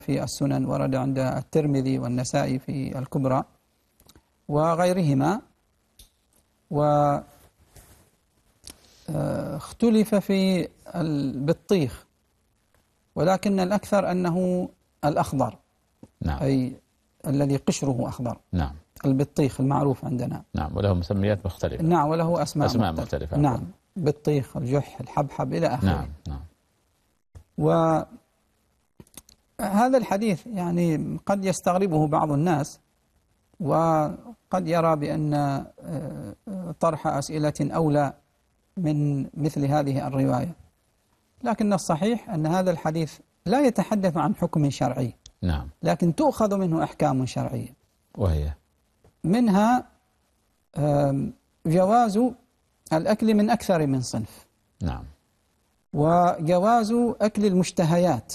في السنن، ورد عند الترمذي والنسائي في الكبرى وغيرهما. واختلف في البطيخ، ولكن الأكثر أنه الأخضر. نعم. أي الذي قشره أخضر. نعم. البطيخ المعروف عندنا. نعم، وله مسميات مختلفة. نعم، وله أسماء مختلفة. نعم، بطيخ، الجح، الحبحب إلى آخره. نعم. نعم. وهذا الحديث يعني قد يستغربه بعض الناس، وقد يرى بأن طرح أسئلة أولى من مثل هذه الرواية، لكن الصحيح أن هذا الحديث لا يتحدث عن حكم شرعي. نعم. لكن تؤخذ منه أحكام شرعية، وهي منها جواز الأكل من أكثر من صنف. نعم. وجواز أكل المشتهيات،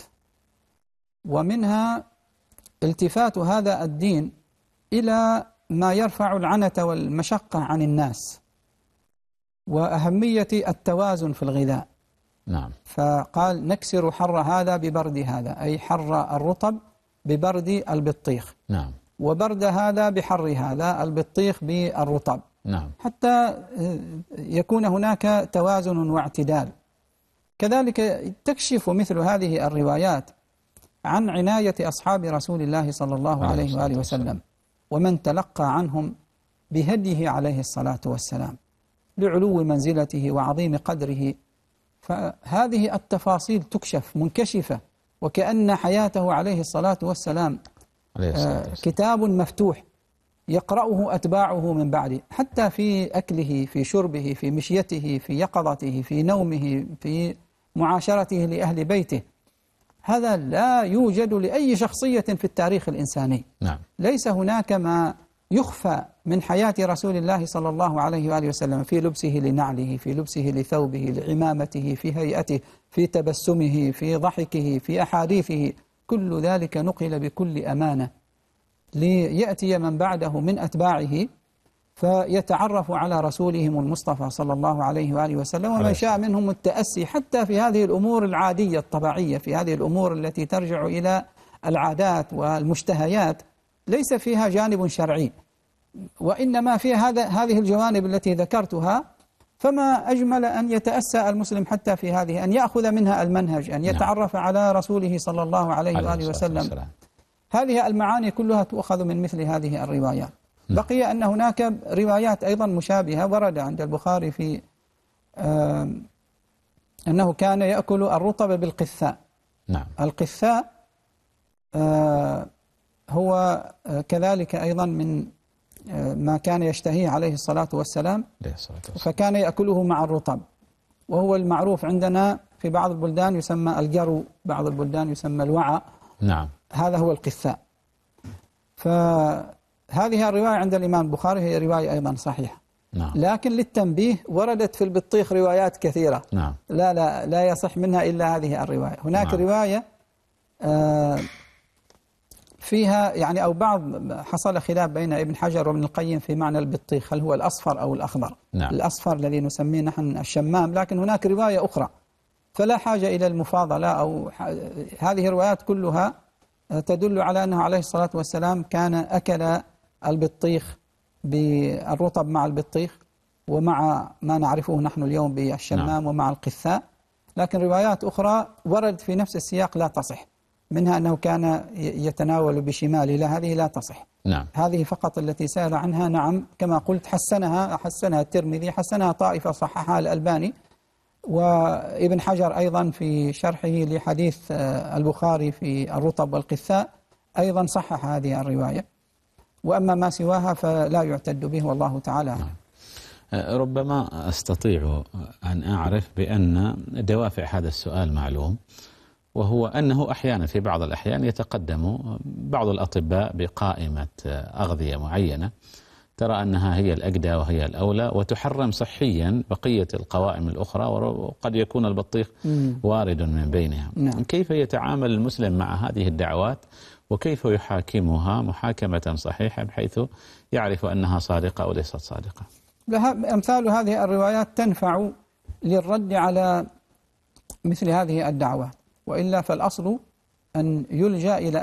ومنها التفات هذا الدين إلى ما يرفع العنة والمشقة عن الناس، وأهمية التوازن في الغذاء. نعم. فقال نكسر حر هذا ببرد هذا، أي حر الرطب ببرد البطيخ. نعم. وبرد هذا بحر هذا البطيخ بالرطب. نعم. حتى يكون هناك توازن واعتدال. كذلك تكشف مثل هذه الروايات عن عناية أصحاب رسول الله صلى الله عليه وآله وسلم، ومن تلقى عنهم بهديه عليه الصلاة والسلام، لعلو منزلته وعظيم قدره. فهذه التفاصيل تكشف منكشفة، وكأن حياته عليه الصلاة والسلام كتاب مفتوح يقرأه أتباعه من بعده، حتى في أكله، في شربه، في مشيته، في يقظته، في نومه، في معاشرته لأهل بيته. هذا لا يوجد لأي شخصية في التاريخ الإنساني. نعم. ليس هناك ما يخفى من حياة رسول الله صلى الله عليه وآله وسلم، في لبسه لنعله، في لبسه لثوبه، لعمامته، في هيئته، في تبسمه، في ضحكه، في أحاديثه. كل ذلك نقل بكل أمانة ليأتي من بعده من أتباعه فيتعرف على رسولهم المصطفى صلى الله عليه وآله وسلم، ومن شاء منهم التأسي حتى في هذه الأمور العادية الطبيعية، في هذه الأمور التي ترجع إلى العادات والمشتهيات، ليس فيها جانب شرعي، وإنما فيها هذه الجوانب التي ذكرتها. فما أجمل أن يتأسى المسلم حتى في هذه، أن يأخذ منها المنهج، أن يتعرف على رسوله صلى الله عليه وآله وسلم. هذه المعاني كلها تؤخذ من مثل هذه الروايات. بقي أن هناك روايات أيضا مشابهة ورد عند البخاري في أنه كان يأكل الرطب بالقثاء. نعم. القثاء هو كذلك أيضا من ما كان يشتهيه عليه الصلاة والسلام، فكان يأكله مع الرطب، وهو المعروف عندنا في بعض البلدان يسمى الجرو، بعض البلدان يسمى الوعى. نعم. هذا هو القثاء. فهذه الرواية عند الإمام البخاري هي رواية أيضا صحيحة. نعم. لكن للتنبيه وردت في البطيخ روايات كثيرة. نعم. لا يصح منها إلا هذه الرواية. هناك نعم. رواية فيها يعني أو بعض حصل خلاف بين ابن حجر وابن القيم في معنى البطيخ، هل هو الأصفر أو الأخضر. نعم. الأصفر الذي نسميه نحن الشمام، لكن هناك رواية أخرى، فلا حاجة إلى المفاضلة. أو هذه الروايات كلها تدل على أنه عليه الصلاة والسلام كان أكل البطيخ بالرطب مع البطيخ، ومع ما نعرفه نحن اليوم بالشمام. نعم. ومع القثاء. لكن روايات أخرى ورد في نفس السياق لا تصح، منها أنه كان يتناول بشماله، لا، هذه لا تصح. نعم. هذه فقط التي سأل عنها. نعم، كما قلت حسنها الترمذي، حسنها طائفة، صححها الألباني، وابن حجر أيضا في شرحه لحديث البخاري في الرطب والقثاء أيضا صحح هذه الرواية. وأما ما سواها فلا يعتد به، والله تعالى أعلم. ربما أستطيع أن أعرف بأن دوافع هذا السؤال معلوم، وهو أنه أحيانا في بعض الأحيان يتقدم بعض الأطباء بقائمة أغذية معينة ترى أنها هي الأجدى وهي الأولى، وتحرم صحيا بقية القوائم الأخرى، وقد يكون البطيخ وارد من بينها. نعم. كيف يتعامل المسلم مع هذه الدعوات، وكيف يحاكمها محاكمة صحيحة بحيث يعرف أنها صادقة أو ليست صادقة؟ أمثال هذه الروايات تنفع للرد على مثل هذه الدعوات، وإلا فالأصل أن يلجأ إلى